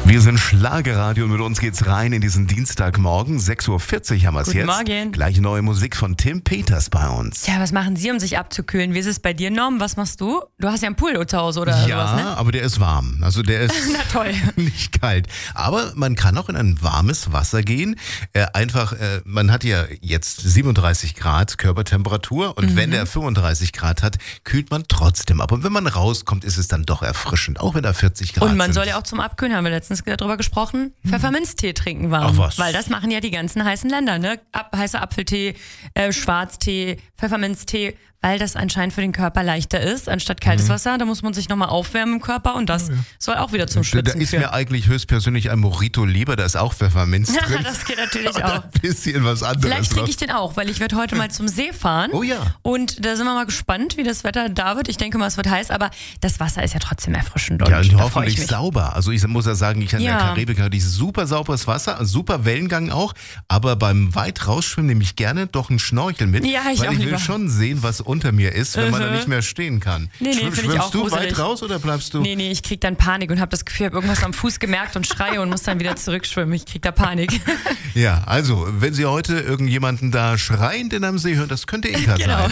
Wir sind Schlagerradio und mit uns geht's rein in diesen Dienstagmorgen. 6.40 Uhr haben wir es jetzt. Guten Morgen. Gleich neue Musik von Tim Peters bei uns. Tja, was machen Sie, um sich abzukühlen? Wie ist es bei dir, Norm? Was machst du? Du hast ja einen Pool zu Hause oder sowas, ne? Ja, aber der ist warm. Also der ist Na toll. nicht kalt. Aber man kann auch in ein warmes Wasser gehen. Man hat ja jetzt 37 Grad Körpertemperatur und wenn der 35 Grad hat, kühlt man trotzdem ab. Und wenn man rauskommt, ist es dann doch erfrischend, auch wenn da 40 Grad sind. Und man soll ja auch zum Abkühlen, haben wir letztens darüber gesprochen, Pfefferminztee trinken warm. Ach was. Weil das machen ja die ganzen heißen Länder, ne? Heißer Apfeltee, Schwarztee, Pfefferminztee, weil das anscheinend für den Körper leichter ist, anstatt kaltes Wasser. Da muss man sich nochmal aufwärmen im Körper und das soll auch wieder zum Schwitzen Da ist führen. mir eigentlich höchstpersönlich ein Mojito lieber, da ist auch Pfefferminz Ja, drin. das geht natürlich Aber auch. ein bisschen was anderes. Vielleicht kriege noch. ich den auch, weil ich werde heute mal zum See fahren. Oh ja. Und da sind wir mal gespannt, wie das Wetter da wird. Ich denke mal, es wird heiß, aber das Wasser ist ja trotzdem erfrischend. Ja, und da freu hoffentlich ich mich. sauber. Also ich muss ja sagen, ich an der Ja. Karibik hatte ich super sauberes Wasser, super Wellengang auch, aber beim weit rausschwimmen nehme ich gerne doch einen Schnorchel mit, Ja, ich weil auch ich will lieber. schon sehen, was unter mir ist, wenn man da nicht mehr stehen kann. Nee, finde ich Schwimmst auch du gruselig. weit raus oder bleibst du? Nee, ich krieg dann Panik und habe das Gefühl, ich habe irgendwas am Fuß gemerkt und schreie und muss dann wieder zurückschwimmen. Ich krieg da Panik. Ja, also, wenn Sie heute irgendjemanden da schreiend in einem See hören, das könnte Inka Genau. sein.